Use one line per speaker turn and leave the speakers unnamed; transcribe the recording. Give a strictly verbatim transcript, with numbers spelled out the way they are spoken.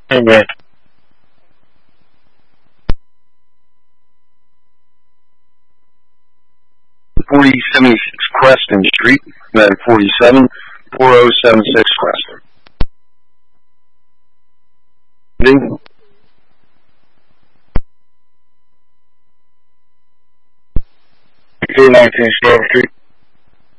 Amen.
forty seventy-six Creston Street, nine forty-seven, four oh seven six Creston.
two nineteen Storm Street.